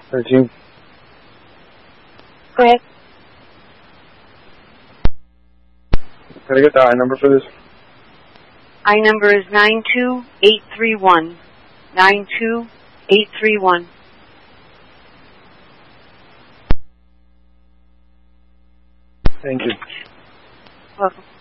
13. Go ahead. Can I get the I number for this? I number is 92831. 92831. Thank you. Welcome.